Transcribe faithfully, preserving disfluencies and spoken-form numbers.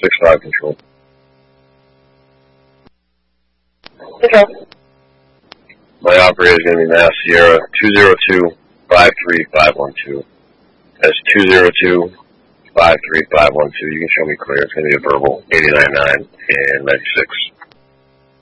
six five control. Control. My operator is going to be Mass Sierra two zero two, five three five one two. That's two zero two, five three five one two. You can show me clear. It's going to be a verbal eighty-nine nine and ninety-six.